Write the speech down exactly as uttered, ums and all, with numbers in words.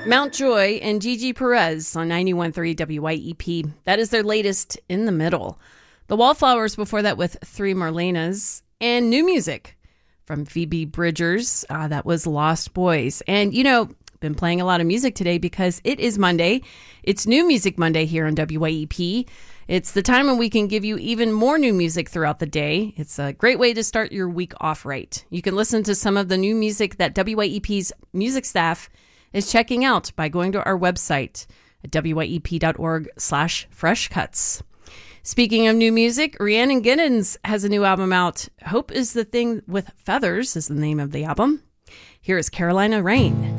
Mountjoy and Gigi Perez on ninety-one point three W Y E P. That is their latest, In the Middle. The Wallflowers before that with Three Marlenas. And new music from Phoebe Bridgers. Uh, that was Lost Boys. And, you know, been playing a lot of music today because it is Monday. It's New Music Monday here on W Y E P. It's the time when we can give you even more new music throughout the day. It's a great way to start your week off right. You can listen to some of the new music that W Y E P's music staff is checking out by going to our website at W Y E P dot org slash fresh cuts. Speaking of new music, Rhiannon Giddens has a new album out. Hope is the Thing with Feathers is the name of the album. Here is Carolina Rain.